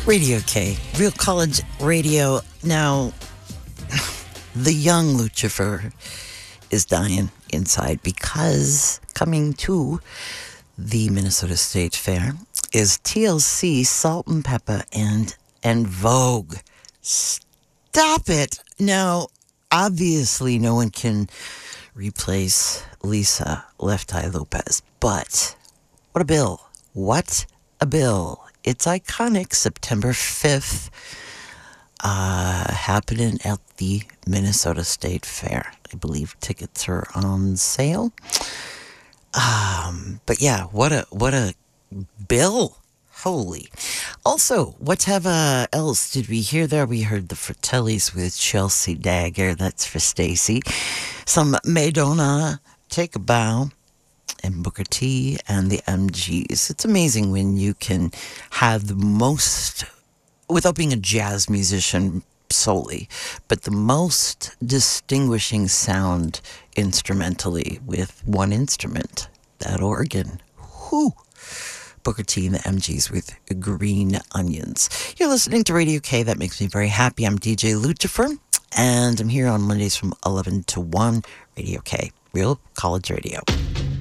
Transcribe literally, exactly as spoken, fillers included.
Radio K, Real College Radio. Now, the young Lucifer is dying inside because coming to the Minnesota State Fair is T L C, Salt and Pepper, and and Vogue. Stop it. Now, obviously, no one can replace Lisa Left Eye Lopez, but what a bill. What a bill. It's iconic. September fifth, uh, happening at the Minnesota State Fair. I believe tickets are on sale. Um, but yeah, what a what a bill. Holy. Also, what have uh, else did we hear there? We heard the Fratellis with Chelsea Dagger. That's for Stacy. Some Madonna, Take a Bow, and Booker T and the M Gs. It's amazing when you can have the most, without being a jazz musician solely, but the most distinguishing sound instrumentally with one instrument, that organ. Whew. Booker T and the M Gs with Green Onions. You're listening to Radio K. That makes me very happy. I'm D J Lucifer, and I'm here on Mondays from eleven to one. Radio K, Real College Radio.